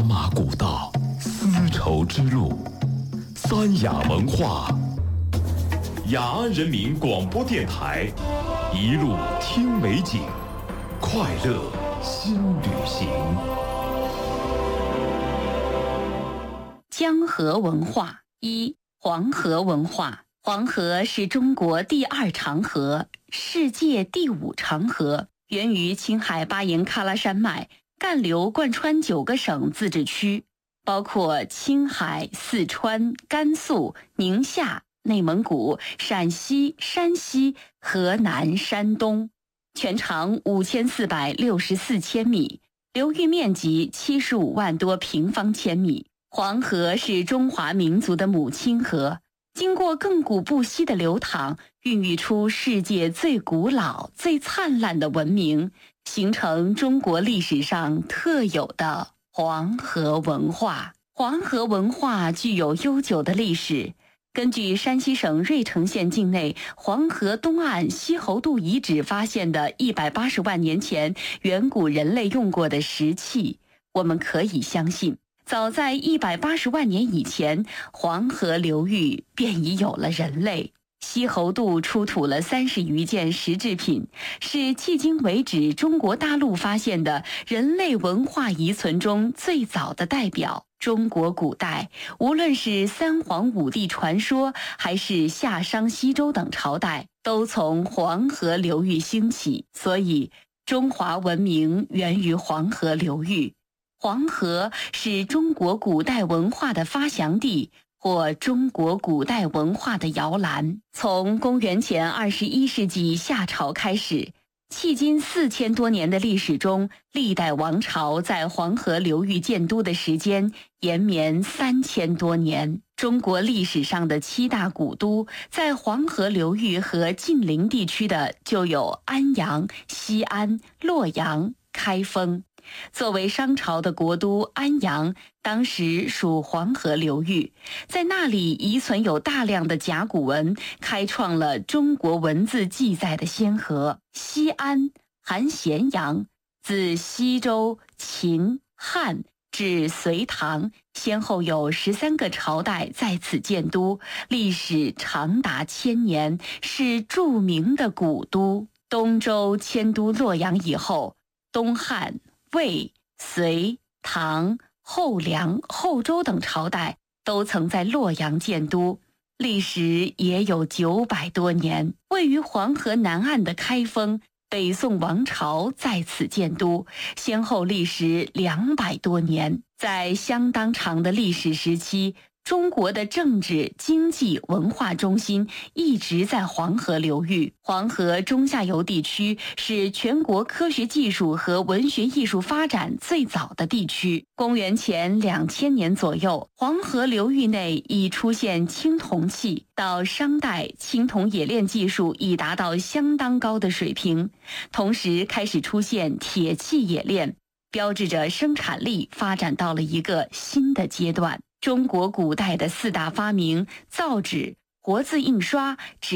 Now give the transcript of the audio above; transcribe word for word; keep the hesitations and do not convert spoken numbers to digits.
马古道，丝绸之路，三雅文化。雅安人民广播电台，一路听美景，快乐新旅行。 江河文化一，黄河文化。黄河是中国第二长河，世界第五长河，源于青海巴颜喀拉山脉，干流贯穿九个省自治区，包括青海、四川、甘肃、宁夏、内蒙古、陕西、山西、河南、山东，全长五千四百六十四千米，流域面积七十五万多平方千米。黄河是中华民族的母亲河，经过亘古不息的流淌，孕育出世界最古老、最灿烂的文明，形成中国历史上特有的黄河文化。黄河文化具有悠久的历史。根据山西省芮城县境内黄河东岸西侯渡遗址发现的一百八十万年前远古人类用过的石器，我们可以相信，早在一百八十万年以前，黄河流域便已有了人类。西侯渡出土了三十余件石制品，是迄今为止中国大陆发现的人类文化遗存中最早的代表。中国古代，无论是三皇五帝传说，还是夏商西周等朝代，都从黄河流域兴起，所以中华文明源于黄河流域。黄河是中国古代文化的发祥地，或中国古代文化的摇篮。从公元前二十一世纪夏朝开始，迄今四千多年的历史中，历代王朝在黄河流域建都的时间延绵三千多年。中国历史上的七大古都，在黄河流域和近邻地区的就有安阳、西安、洛阳、开封。作为商朝的国都，安阳当时属黄河流域，在那里遗存有大量的甲骨文，开创了中国文字记载的先河。西安含咸阳，自西周、秦、汉至隋唐，先后有十三个朝代在此建都，历史长达千年，是著名的古都。东周迁都洛阳以后，东汉、魏、隋、唐、后梁、后周等朝代都曾在洛阳建都，历时也有九百多年。位于黄河南岸的开封，北宋王朝在此建都，先后历时两百多年。在相当长的历史时期，中国的政治、经济、文化中心一直在黄河流域。黄河中下游地区是全国科学技术和文学艺术发展最早的地区。公元前两千年左右，黄河流域内已出现青铜器，到商代，青铜冶炼技术已达到相当高的水平，同时开始出现铁器冶炼，标志着生产力发展到了一个新的阶段。中国古代的四大发明：造纸、活字印刷、纸